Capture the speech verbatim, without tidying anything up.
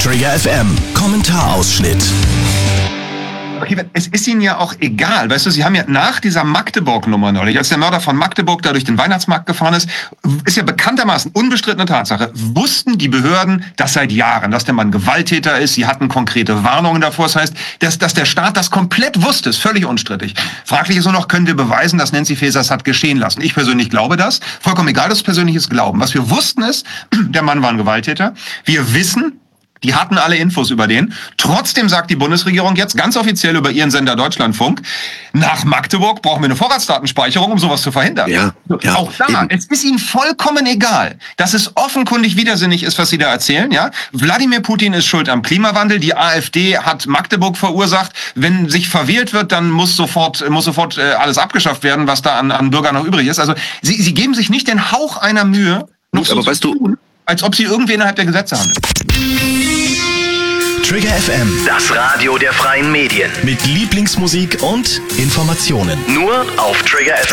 Trigger F M, Kommentarausschnitt. Okay, es ist Ihnen ja auch egal, weißt du, Sie haben ja nach dieser Magdeburg-Nummer neulich, als der Mörder von Magdeburg da durch den Weihnachtsmarkt gefahren ist, ist ja bekanntermaßen unbestrittene Tatsache, wussten die Behörden das seit Jahren, dass der Mann Gewalttäter ist, sie hatten konkrete Warnungen davor, das heißt, dass, dass der Staat das komplett wusste, ist völlig unstrittig. Fraglich ist nur noch, können wir beweisen, dass Nancy Faeser es hat geschehen lassen? Ich persönlich glaube das, vollkommen egal, das ist persönliches Glauben. Was wir wussten ist, der Mann war ein Gewalttäter, wir wissen, die hatten alle Infos über den. Trotzdem sagt die Bundesregierung jetzt ganz offiziell über ihren Sender Deutschlandfunk, nach Magdeburg brauchen wir eine Vorratsdatenspeicherung, um sowas zu verhindern. Ja, ja, auch da, eben. Es ist ihnen vollkommen egal, dass es offenkundig widersinnig ist, was sie da erzählen. Ja, Wladimir Putin ist schuld am Klimawandel. Die AfD hat Magdeburg verursacht. Wenn sich verwählt wird, dann muss sofort muss sofort äh, alles abgeschafft werden, was da an, an Bürgern noch übrig ist. Also sie, sie geben sich nicht den Hauch einer Mühe, noch Gut, so aber zu weißt tun, du, als ob sie irgendwie innerhalb der Gesetze handeln. Trigger F M, Das Radio der freien Medien. mit Lieblingsmusik und Informationen. Nur auf Trigger F M.